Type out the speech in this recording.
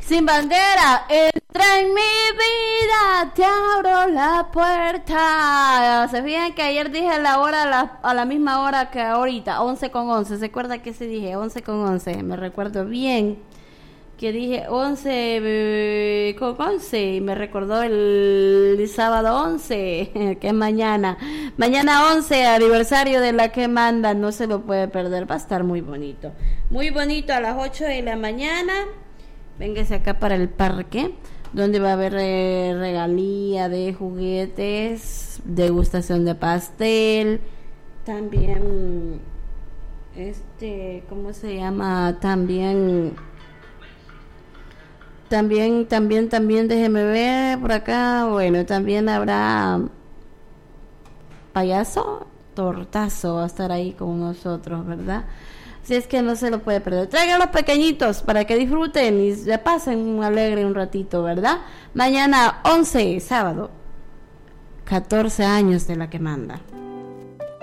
Sin bandera, entra en mi vida, te abro la puerta. ¿Se fijan que ayer dije la hora a la misma hora que ahorita? 11:11. ¿Se acuerda que se dije? 11:11. Me recuerdo bien que dije 11:11. Me recordó el sábado 11, que es mañana. Mañana 11, aniversario de La que Manda. No se lo puede perder. Va a estar muy bonito. Muy bonito a las 8 de la mañana. Véngase acá para el parque, donde va a haber regalía de juguetes, degustación de pastel, también, ¿cómo se llama? También, déjeme ver por acá, bueno, también habrá payaso, tortazo, va a estar ahí con nosotros, ¿verdad? Si es que no se lo puede perder. Traigan los pequeñitos para que disfruten y se pasen un alegre un ratito, ¿verdad? Mañana 11, sábado, 14 años de La que Manda.